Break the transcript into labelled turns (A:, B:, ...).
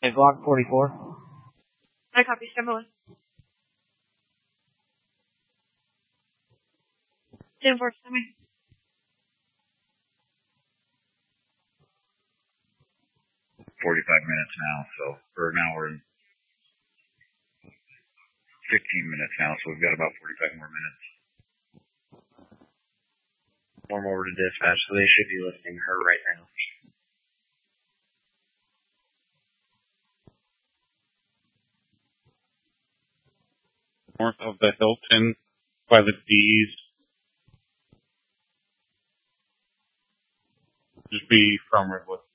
A: Hey, Glock 44.
B: I copy, similar. 10-4, send me.
C: 45 minutes now, or now we're in 15 minutes now, so we've got about 45 more minutes.
A: Form over to dispatch, so they should be listening to her right now.
D: North of the Hilton by the D's. Just be from Ridgewood.